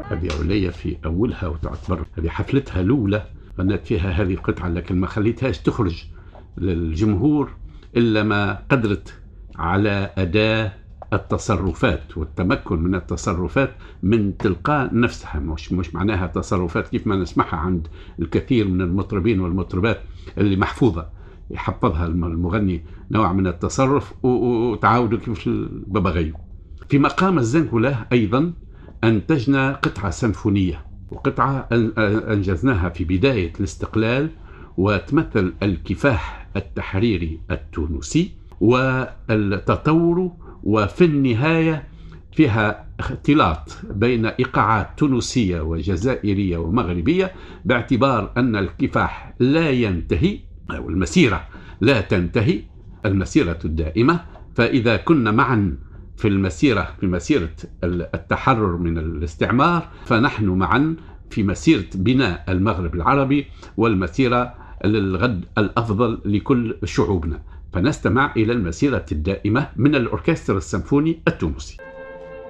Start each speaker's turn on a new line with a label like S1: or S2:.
S1: هذه أولية في أولها وتعتبر هذه حفلتها الأولى، غنت فيها هذه القطعة، لكن ما خليتهاش تخرج للجمهور إلا ما قدرت على أداة التصرفات والتمكن من التصرفات من تلقاء نفسها، مش معناها تصرفات كيف ما نسمعها عند الكثير من المطربين والمطربات اللي محفوظة يحفظها المغني نوع من التصرف وتعاودوا كيف الببغي. في مقام الزنكولة أيضا أنتجنا قطعة سيمفونية، وقطعة أنجزناها في بداية الاستقلال، وتمثل الكفاح التحريري التونسي والتطور، وفي النهاية فيها اختلاط بين إيقاعات تونسية وجزائرية ومغربية، باعتبار أن الكفاح لا ينتهي أو المسيرة لا تنتهي، المسيرة الدائمة. فإذا كنا معا في مسيرة التحرر من الاستعمار، فنحن معا في مسيرة بناء المغرب العربي والمسيرة للغد الأفضل لكل شعوبنا، فنستمع إلى المسيرة الدائمة من الأوركسترا السيمفوني التونسي.